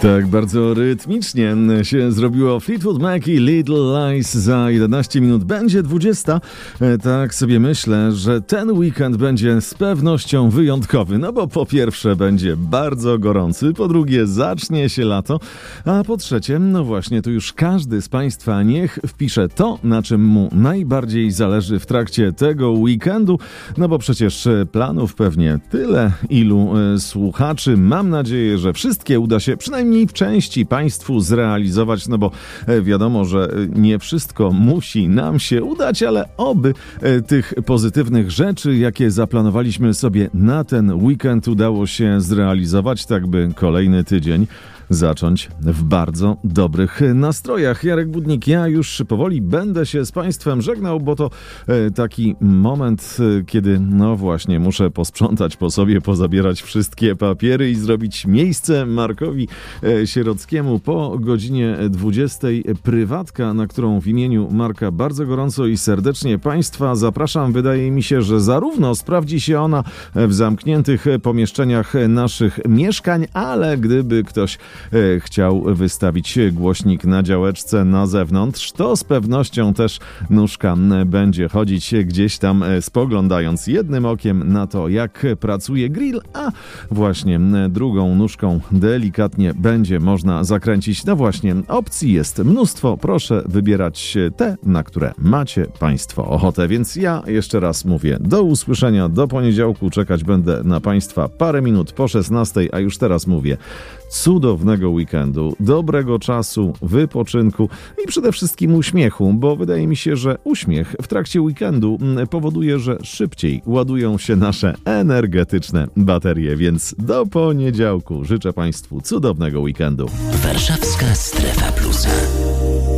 Tak, bardzo rytmicznie się zrobiło. Fleetwood Mac i Little Lies za 11 minut. Będzie 20. Tak sobie myślę, że ten weekend będzie z pewnością wyjątkowy. No bo po pierwsze będzie bardzo gorący, po drugie zacznie się lato, a po trzecie, no właśnie, tu już każdy z Państwa niech wpisze to, na czym mu najbardziej zależy w trakcie tego weekendu. No bo przecież planów pewnie tyle, ilu słuchaczy. Mam nadzieję, że wszystkie uda się przynajmniej w części Państwu zrealizować, no bo wiadomo, że nie wszystko musi nam się udać, ale oby tych pozytywnych rzeczy, jakie zaplanowaliśmy sobie na ten weekend, udało się zrealizować, tak by kolejny tydzień zacząć w bardzo dobrych nastrojach. Jarek Budnik, ja już powoli będę się z Państwem żegnał, bo to taki moment, kiedy no właśnie muszę posprzątać po sobie, pozabierać wszystkie papiery i zrobić miejsce Markowi Sierockiemu po godzinie 20. Prywatka, na którą w imieniu Marka bardzo gorąco i serdecznie Państwa zapraszam. Wydaje mi się, że zarówno sprawdzi się ona w zamkniętych pomieszczeniach naszych mieszkań, ale gdyby ktoś chciał wystawić głośnik na działeczce na zewnątrz, to z pewnością też nóżka będzie chodzić gdzieś tam, spoglądając jednym okiem na to, jak pracuje grill, a właśnie drugą nóżką delikatnie będzie można zakręcić. No właśnie, opcji jest mnóstwo. Proszę wybierać te, na które macie Państwo ochotę. Więc ja jeszcze raz mówię, do usłyszenia, do poniedziałku. Czekać będę na Państwa parę minut po 16, a już teraz mówię, cudownego weekendu, dobrego czasu, wypoczynku i przede wszystkim uśmiechu, bo wydaje mi się, że uśmiech w trakcie weekendu powoduje, że szybciej ładują się nasze energetyczne baterie, więc do poniedziałku życzę Państwu cudownego weekendu. Warszawska Strefa Plus.